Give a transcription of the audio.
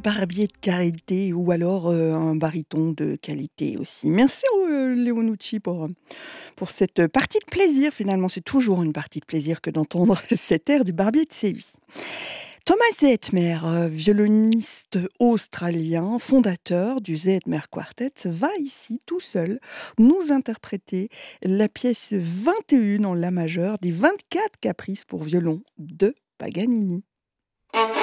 barbier de qualité ou alors, un baryton de qualité aussi. Merci, Léo Nucci pour cette partie de plaisir finalement. C'est toujours une partie de plaisir que d'entendre cet air du Barbier de Séville. Thomas Zehetmer, violoniste australien, fondateur du Zehetmer Quartet, va ici tout seul nous interpréter la pièce 21 en la majeure des 24 caprices pour violon de Paganini.